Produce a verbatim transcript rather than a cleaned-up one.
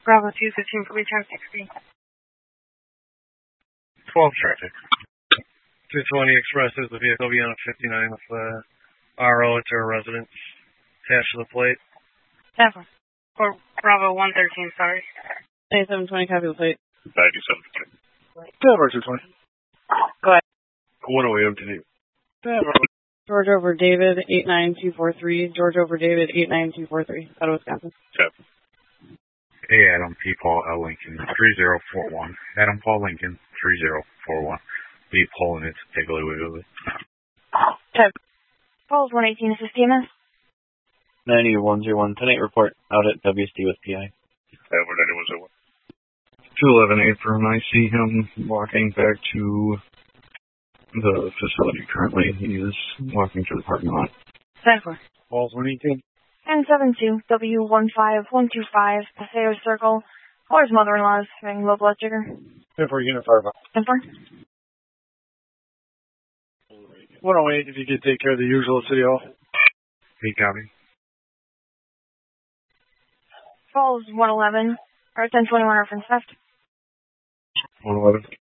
Bravo two fifteen for return sixty. twelve traffic. two twenty expresses the vehicle beyond fifty-nine with uh, R O to a residence attached to the plate. ten four. For Bravo one thirteen, sorry. ninety-seven twenty, copy the plate. ninety-seven twenty. Delaware two twenty. Go ahead. one oh eight up to date. George over David, eight nine two four three. George over David, eight nine two four three. Out of Wisconsin. Tap. Hey, Adam P. Paul L. Lincoln, three zero four one. Adam Paul Lincoln, three zero four one. Be pulling it, Piggly Wiggly. Tap. Falls one eighteen, assist T M S. ninety-one oh one, ten eight report, out at W S D with P I. Over ninety-one oh one. two eleven April, I see him walking back to the facility currently. He is walking to the parking lot. ten four. Falls one eighteen. N seven two, W one five one two five, Paseo Circle. Or his mother-in-law's having low blood sugar. ten four, unit five. ten four. one oh eight, if you could take care of the usual at City Hall. Hey, copy. Falls one eleven, or ten twenty-one reference theft. one eleven.